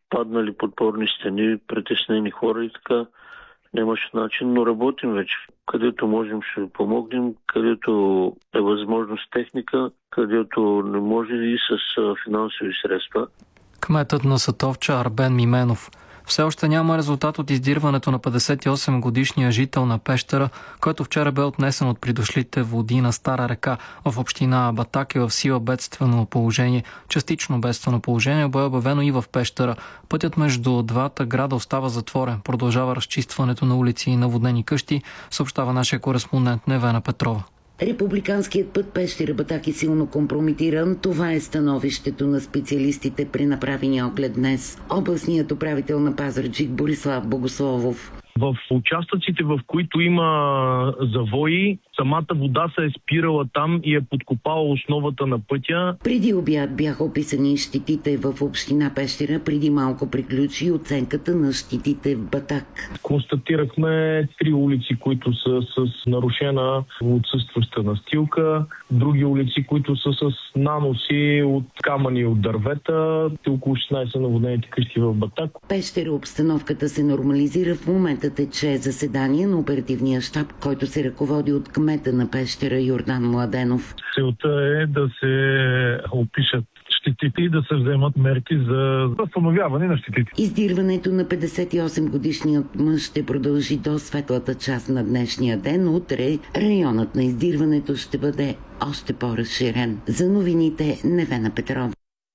паднали подпорни стени, притеснени хора и така. Нямаше начин, но работим вече. Където можем ще помогнем, където е възможност техника, където не може и с финансови средства. Кметът на Сатовча Арбен Мименов. Все още няма резултат от издирването на 58-годишния жител на Пещера, който вчера бе отнесен от придошлите води на Стара река в община Батак и в сила бедствено положение. Частично бедствено положение бе обявено и в Пещера. Пътят между двата града остава затворен. Продължава разчистването на улици и наводнени къщи, съобщава нашия кореспондент Невена Петрова. Републиканският път Пещера-Батак е силно компрометиран. Това е становището на специалистите при направения оглед днес. Областният управител на Пазарджик Борислав Богословов. В участъците, в които има завои, самата вода се е спирала там и е подкопала основата на пътя. Преди обяд бяха описани щетите в община Пещера. Преди малко приключи оценката на щетите в Батак. Констатирахме 3 улици, които са с нарушена отсъстваща настилка, други улици, които са с наноси от камъни от дървета, около 16 наводнените къщи в Батак. Пещера обстановката се нормализира. В момента тече заседание на оперативния щаб, който се ръководи от кмета на Пещера Йордан Младенов. Целта е да се опишат щетите и да се вземат мерки за възстановяване на щетите. Издирването на 58-годишният мъж ще продължи до светлата част на днешния ден. Утре районът на издирването ще бъде още по-разширен. За новините Невена Петрова.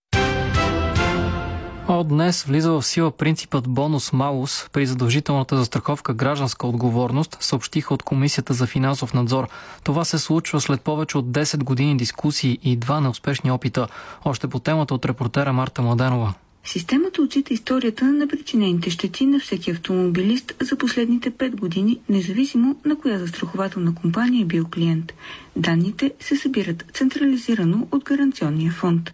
От днес влиза в сила принципът бонус-малус при задължителната застраховка гражданска отговорност, съобщиха от Комисията за финансов надзор. Това се случва след повече от 10 години дискусии и 2 неуспешни опита. Още по темата от репортера Марта Младенова. Системата отчита историята на причинените щети на всеки автомобилист за последните 5 години, независимо на коя застрахователна компания е бил клиент. Данните се събират централизирано от гаранционния фонд.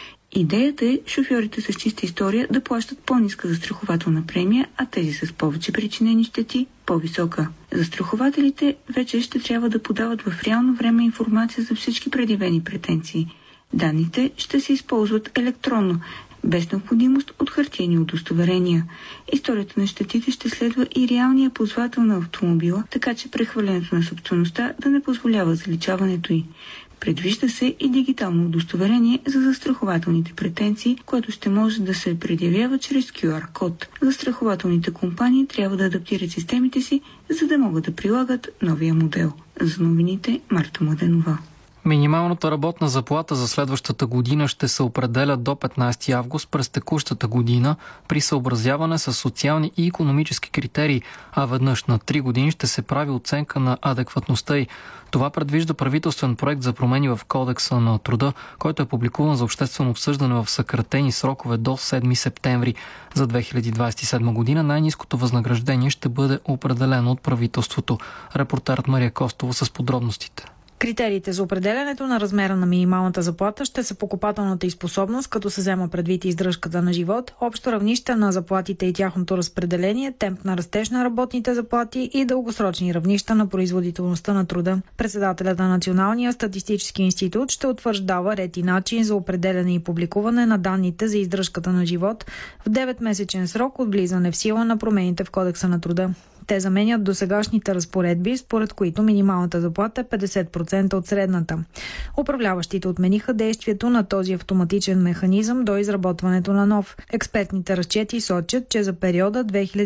Идеята е шофьорите с чиста история да плащат по-ниска застрахователна премия, а тези с повече причинени щети по-висока. Застрахователите вече ще трябва да подават в реално време информация за всички предявени претенции. Данните ще се използват електронно, без необходимост от хартиени удостоверения. Историята на щетите ще следва и реалния ползвател на автомобила, така че прехвърлянето на собствеността да не позволява заличаването й. Предвижда се и дигитално удостоверение за застрахователните претенции, което ще може да се предявява чрез QR код. Застрахователните компании трябва да адаптират системите си, за да могат да прилагат новия модел. За новините Марта Младенова. Минималната работна заплата за следващата година ще се определя до 15 август през текущата година при съобразяване с социални и икономически критерии, а веднъж на 3 години ще се прави оценка на адекватността й. Това предвижда правителствен проект за промени в Кодекса на труда, който е публикуван за обществено обсъждане в съкратени срокове до 7 септември. За 2027 година най-ниското възнаграждение ще бъде определено от правителството. Репортерът Мария Костова с подробностите. Критериите за определянето на размера на минималната заплата ще са покупателната й способност, като се взема предвид издръжката на живот, общо равнище на заплатите и тяхното разпределение, темп на растеж на работните заплати и дългосрочни равнища на производителността на труда. Председателят на Националния статистически институт ще утвърждава ред и начин за определяне и публикуване на данните за издръжката на живот в 9-месечен срок от влизане в сила на промените в Кодекса на труда. Те заменят досегашните разпоредби, според които минималната заплата е 50% от средната. Управляващите отмениха действието на този автоматичен механизъм до изработването на нов. Експертните разчети сочат, че за периода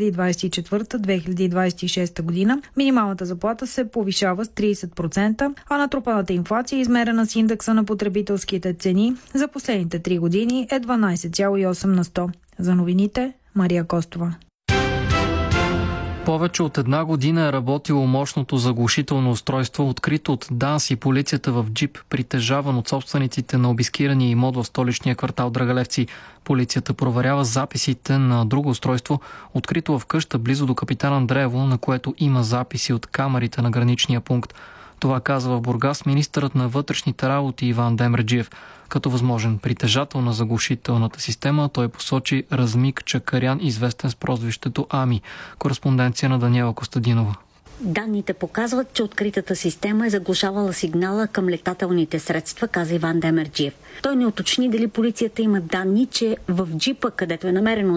2024-2026 година минималната заплата се повишава с 30%, а натрупаната инфлация, измерена с индекса на потребителските цени, за последните 3 години е 12,8 на 100. За новините Мария Костова. Повече от 1 година е работило мощното заглушително устройство, открито от ДАНС и полицията в джип, притежаван от собствениците на обискирания имот в столичния квартал Драгалевци. Полицията проверява записите на друго устройство, открито в къща близо до Капитан Андреево, на което има записи от камерите на граничния пункт. Това казва в Бургас министърът на вътрешните работи Иван Демерджиев. Като възможен притежател на заглушителната система, той посочи Размик Чакарян, известен с прозвището Ами. Кореспонденция на Даниела Костадинова. Данните показват, че откритата система е заглушавала сигнала към летателните средства, каза Иван Демерджиев. Той не уточни дали полицията има данни, че в джипа, където е намерено